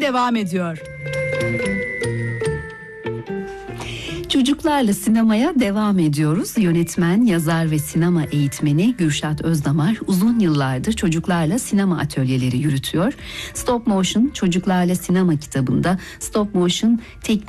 devam ediyor. Çocuklarla sinemaya devam ediyoruz. Yönetmen, yazar ve sinema eğitmeni Gürşat Özdamar uzun yıllardır çocuklarla sinema atölyeleri yürütüyor. Stop Motion Çocuklarla Sinema kitabında stop motion teknik